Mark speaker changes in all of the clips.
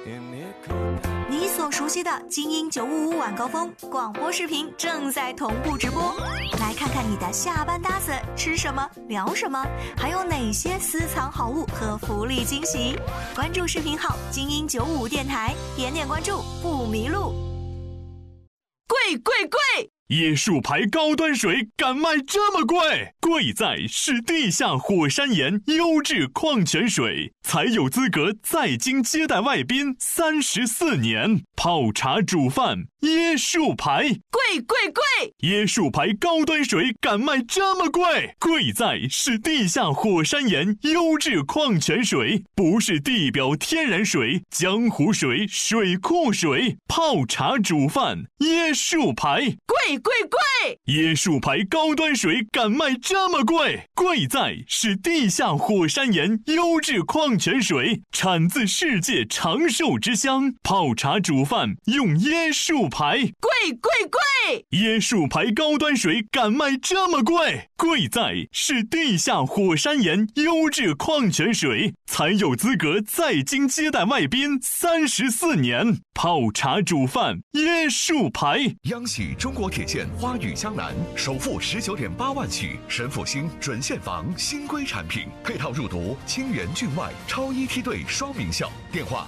Speaker 1: 你所熟悉的精英955晚高峰广播视频正在同步直播，来看看你的下班搭子吃什么聊什么，还有哪些私藏好物和福利惊喜。关注视频号精英955电台，点点关注不迷路。
Speaker 2: 贵贵贵！
Speaker 3: 椰树牌高端水敢卖这么贵？贵在是地下火山岩优质矿泉水，才有资格在京接待外宾34年。泡茶煮饭，椰树牌，
Speaker 2: 贵贵贵！
Speaker 3: 椰树牌高端水敢卖这么贵？贵在是地下火山岩优质矿泉水，不是地表天然水、江湖水、水库水。泡茶煮饭，椰树牌，
Speaker 2: 贵贵贵！
Speaker 3: 椰树牌高端水敢卖这么贵？贵在是地下火山岩优质矿泉水，产自世界长寿之乡。泡茶煮饭用椰树牌，
Speaker 2: 贵贵贵！
Speaker 3: 椰树牌高端水敢卖这么贵？贵在是地下火山岩优质矿泉水，才有资格在京接待外宾34年。泡茶煮饭，椰树牌。
Speaker 4: 央喜中国铁建花语江南首付19.8万起，神复兴准现房新规产品，配套入读清源郡外超一梯队双名校。电话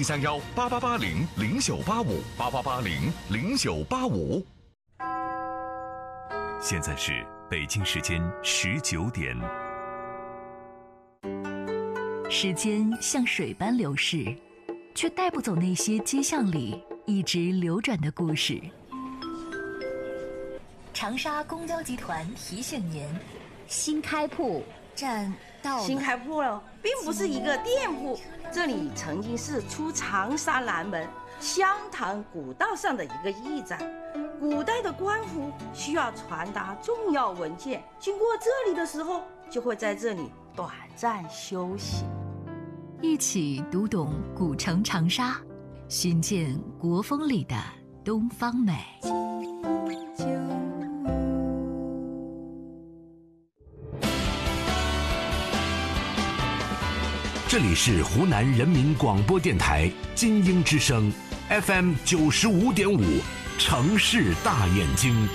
Speaker 4: 07318880098588800985。
Speaker 5: 现在是北京时间19点。
Speaker 6: 时间像水般流逝，却带不走那些街巷里一直流转的故事。长沙公交集团提醒您：
Speaker 7: 新开铺站到了。
Speaker 2: 新开铺了，并不是一个店铺，这里曾经是出长沙南门湘潭古道上的一个驿站。古代的官府需要传达重要文件，经过这里的时候，就会在这里短暂休息。
Speaker 6: 一起读懂古城长沙，寻见国风里的东方美。
Speaker 8: 这里是湖南人民广播电台金鹰之声 FM 95.5，城市大眼睛。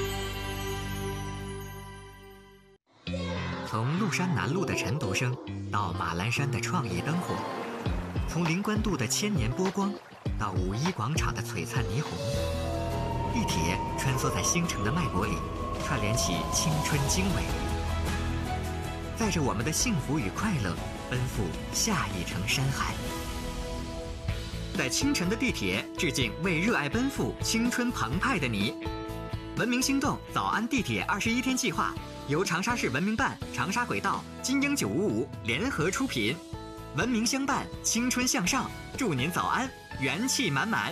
Speaker 9: 从麓山南路的晨读声到马栏山的创意灯火，从灵官渡的千年波光到五一广场的璀璨霓虹，地铁穿梭在星辰的脉搏里，串联起青春经纬，载着我们的幸福与快乐，奔赴下一程山海。在清晨的地铁，致敬为热爱奔赴、青春澎湃的你。文明星动早安地铁21天计划由长沙市文明办、长沙轨道、金鹰955联合出品，文明相伴，青春向上，祝您早安，元气满满。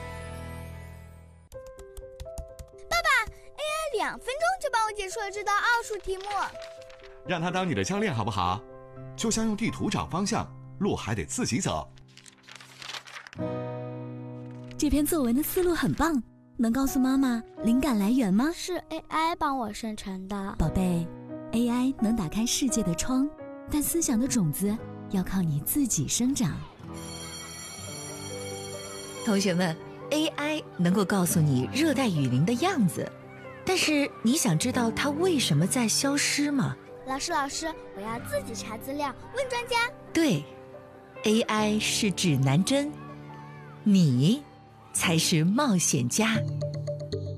Speaker 7: 爸爸 ，AI 2分钟就帮我解出了这道奥数题目。
Speaker 4: 让他当你的教练好不好？就像用地图找方向，路还得自己走。
Speaker 10: 这篇作文的思路很棒，能告诉妈妈灵感来源吗？
Speaker 7: 是 AI 帮我生成的。
Speaker 10: 宝贝， AI 能打开世界的窗，但思想的种子要靠你自己生长。
Speaker 11: 同学们， AI 能够告诉你热带雨林的样子，但是你想知道它为什么在消失吗？
Speaker 7: 老师，我要自己查资料，问专家。
Speaker 11: 对， AI 是指南针，你才是冒险家。